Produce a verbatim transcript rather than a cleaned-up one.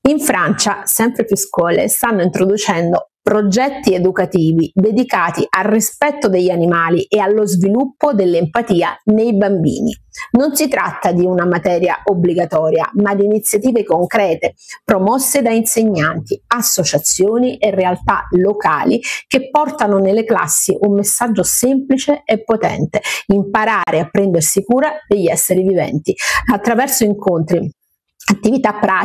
In Francia, sempre più scuole stanno introducendo progetti educativi dedicati al rispetto degli animali e allo sviluppo dell'empatia nei bambini. Non si tratta di una materia obbligatoria, ma di iniziative concrete promosse da insegnanti, associazioni e realtà locali che portano nelle classi un messaggio semplice e potente: imparare a prendersi cura degli esseri viventi attraverso incontri, attività pratiche